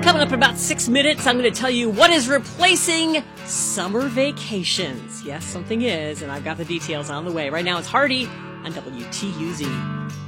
Coming up in about 6 minutes, I'm going to tell you what is replacing summer vacations. Yes, something is, and I've got the details on the way. Right now, it's Hardy on WTUZ.